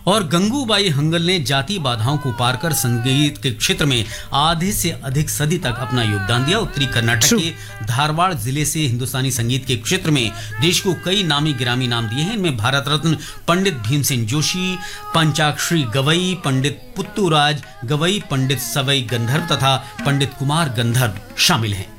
और गंगूबाई हंगल ने जाति बाधाओं को पार कर संगीत के क्षेत्र में आधे से अधिक सदी तक अपना योगदान दिया। उत्तरी कर्नाटक के धारवाड़ जिले से हिंदुस्तानी संगीत के क्षेत्र में देश को कई नामी गिरामी नाम दिए हैं। इनमें भारत रत्न पंडित भीमसेन जोशी, पंचाक्षरी गवई, पंडित पुत्तूराज गवई, पंडित सवई गंधर्व तथा पंडित कुमार गंधर्व शामिल हैं।